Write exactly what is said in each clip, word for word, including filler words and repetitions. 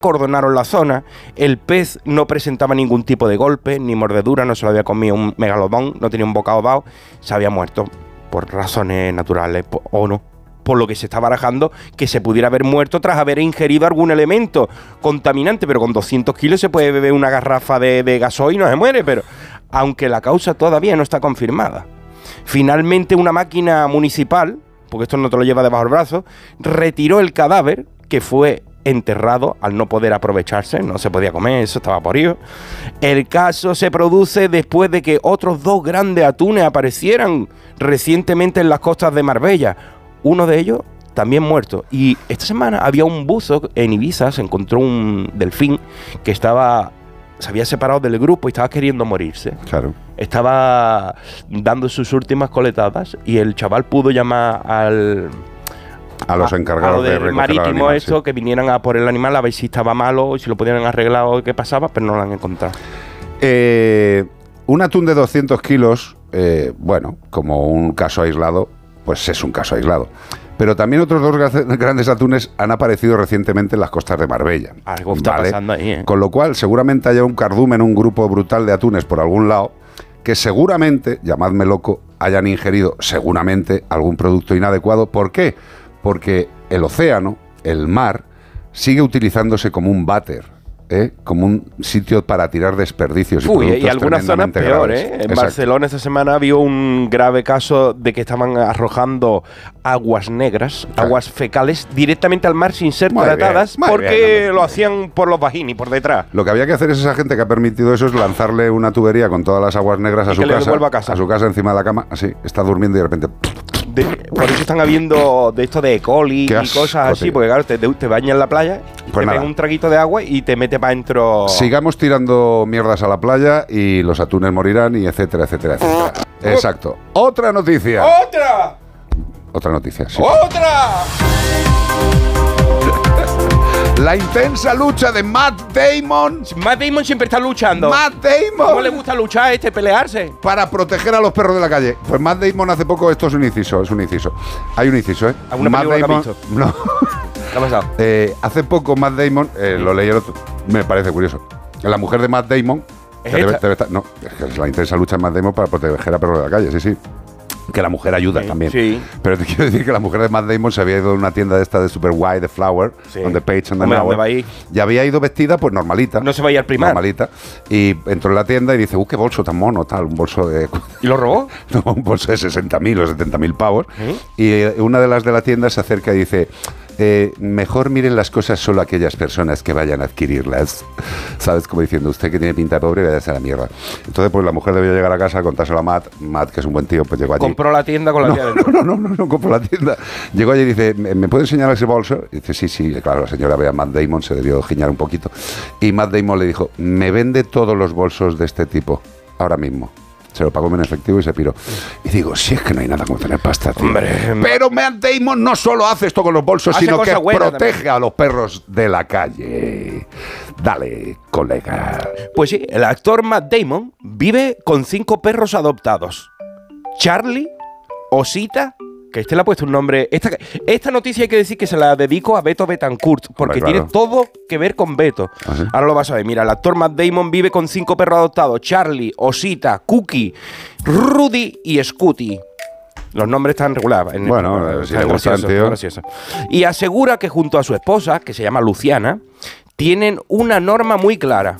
Cordonaron la zona, el pez no presentaba ningún tipo de golpe, ni mordedura, no se lo había comido un megalodón, no tenía un bocado dado, se había muerto por razones naturales o no. Por lo que se está barajando que se pudiera haber muerto tras haber ingerido algún elemento contaminante, pero con doscientos kilos se puede beber una garrafa de, de gasoil y no se muere, pero aunque la causa todavía no está confirmada. Finalmente una máquina municipal, porque esto no te lo lleva debajo del brazo, retiró el cadáver, que fue enterrado al no poder aprovecharse, no se podía comer, eso estaba podrido. El caso se produce después de que otros dos grandes atunes aparecieran recientemente en las costas de Marbella, uno de ellos también muerto. Y esta semana había un buzo en Ibiza, se encontró un delfín que estaba, se había separado del grupo y estaba queriendo morirse. Claro. Estaba dando sus últimas coletadas y el chaval pudo llamar al... A los encargados a lo de recoger marítimo al animal, esto, sí. que vinieran a por el animal a ver si estaba malo, si lo podían arreglar o qué pasaba, pero no lo han encontrado. Eh, un atún de doscientos kilos, eh, bueno, como un caso aislado, pues es un caso aislado. Pero también otros dos grandes atunes han aparecido recientemente en las costas de Marbella. Algo está ¿vale? pasando ahí, ¿eh? Con lo cual, seguramente haya un cardumen, un grupo brutal de atunes por algún lado, que seguramente, llamadme loco, hayan ingerido seguramente algún producto inadecuado. ¿Por qué? Porque el océano, el mar, sigue utilizándose como un váter, ¿eh? Como un sitio para tirar desperdicios. Uy, y, y algunas zonas peor, graves. ¿eh? En Exacto. Barcelona esta semana había un grave caso de que estaban arrojando aguas negras, Claro. aguas fecales, directamente al mar sin ser Muy tratadas, bien, muy porque bien, no, lo hacían por los vagini, por detrás. Lo que había que hacer es esa gente que ha permitido eso es lanzarle una tubería con todas las aguas negras a Y su que le casa, devuelva a casa. a su casa encima de la cama, así, está durmiendo y de repente... De, por eso están habiendo de esto de E. coli Qué y asco, cosas así, tío. porque claro, te, te bañas en la playa, Pues te nada. pegas un traguito de agua y te mete para adentro. Sigamos tirando mierdas a la playa y los atunes morirán y etcétera, etcétera, etcétera. Exacto. Otra noticia. ¡Otra! Otra noticia, sí. ¡Otra! La intensa lucha de Matt Damon. Matt Damon siempre está luchando. Matt ¿Cómo le Damon. gusta luchar a este, pelearse? Para proteger a los perros de la calle. Pues Matt Damon hace poco, esto es un inciso, es un inciso. Hay un inciso, ¿eh? ¿Alguna Matt película que Damon, has visto? no. ¿Qué ha pasado? Eh, hace poco Matt Damon, eh, lo leí el otro, me parece curioso. La mujer de Matt Damon, ¿Es que debe- esta? debe estar- no, es que es la intensa lucha de Matt Damon para proteger a perros de la calle, sí, sí. Que la mujer ayuda Sí, también. sí. Pero te quiero decir que la mujer de Matt Damon se había ido a una tienda de esta de Super White, de Flower, Sí. on the page and the Hombre, hour, ¿dónde va a ir? y había ido vestida pues normalita. No se va a ir al primar. Normalita. Y entró en la tienda y dice, uh, qué bolso tan mono, tal, un bolso de... ¿Y lo robó? No, un bolso de sesenta mil o setenta mil pavos. ¿Eh? Y eh, una de las de la tienda se acerca y dice, eh, mejor miren las cosas solo aquellas personas que vayan a adquirirlas. ¿Sabes? Como diciendo, usted que tiene pinta de pobre, váyase a la mierda. Entonces, pues la mujer debió llegar a casa, contárselo a Matt. Matt, que es un buen tío, pues llegó allí. Compró la tienda con la tía No, dentro. no, no, no, no compró la tienda. Llegó allí y dice, ¿me me puede enseñar ese bolso? Y dice, sí, sí, claro, la señora ve a Matt Damon, se debió giñar un poquito. Y Matt Damon le dijo, me vende todos los bolsos de este tipo, ahora mismo. Se lo pagó en efectivo y se piró. Y digo, si es que no hay nada como tener pasta, tío. Hombre, Pero Matt Damon no solo hace esto con los bolsos, Hace sino que cosas buenas protege también. a los perros de la calle. Dale, colega. Pues sí, el actor Matt Damon vive con cinco perros adoptados. Charlie, Osita, que este le ha puesto un nombre... Esta, esta noticia hay que decir que se la dedico a Beto Betancourt, porque Hombre, claro. tiene todo que ver con Beto. ¿Ah, sí? Ahora lo vas a ver. Mira, el actor Matt Damon vive con cinco perros adoptados. Charlie, Osita, Cookie, Rudy y Scooty. Los nombres están regulados. En- Bueno, eh, si están le gustan, graciosos, tío. están graciosos. Y asegura que junto a su esposa, que se llama Luciana, tienen una norma muy clara.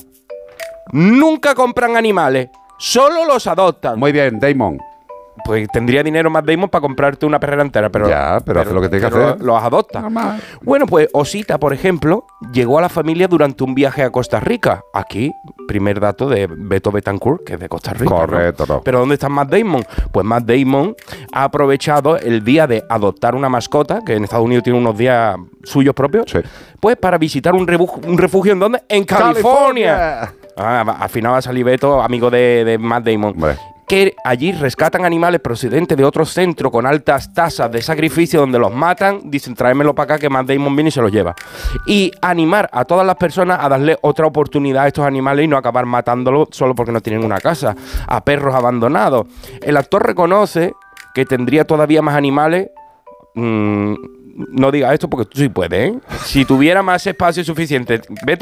Nunca compran animales, solo los adoptan. Muy bien, Damon. Pues tendría dinero Matt Damon para comprarte una perrera entera, pero... Ya, pero hace lo que tiene que pero hacer. Los adopta. Normal. Bueno, pues Osita, por ejemplo, llegó a la familia durante un viaje a Costa Rica. Aquí, primer dato de Beto Betancourt, que es de Costa Rica. Correcto, ¿no? no. Pero ¿dónde está Matt Damon? Pues Matt Damon ha aprovechado el día de adoptar una mascota, que en Estados Unidos tiene unos días suyos propios, Sí. pues para visitar un, rebu- un refugio en ¿dónde? En California. Ah, va- al final va a salir Beto, amigo de, de Matt Damon. Hombre. Que allí rescatan animales procedentes de otros centros con altas tasas de sacrificio donde los matan, dicen tráemelo para acá que Matt Damon viene y se los lleva. Y animar a todas las personas a darle otra oportunidad a estos animales y no acabar matándolos solo porque no tienen una casa, a perros abandonados. El actor reconoce que tendría todavía más animales, mmm, no digas esto porque tú sí puedes, ¿eh? Si tuviera más espacio suficiente, vete